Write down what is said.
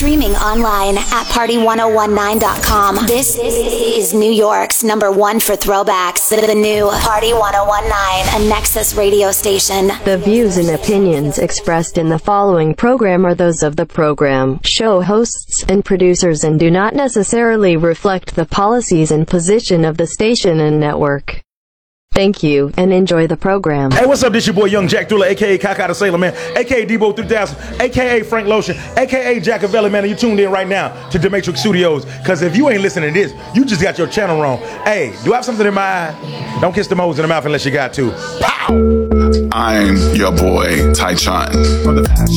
Streaming online at party1019.com. This is New York's #1 for throwbacks. The new Party 1019, a Nexus radio station. The views and opinions expressed in the following program are those of the program, show hosts, and producers and do not necessarily reflect the policies and position of the station and network. Thank you, and enjoy the program. Hey, what's up? This your boy Young Jack Dula, a.k.a. Kaka the Sailor Man, a.k.a. Debo 3000, a.k.a. Frank Lotion, a.k.a. Jackavelli, man, and you tuned in right now to Dematrix Studios, because if you ain't listening to this, you just got your channel wrong. Hey, do I have something in my eye? Don't kiss the moles in the mouth unless you got to. Pow! I'm your boy, Tai Chun.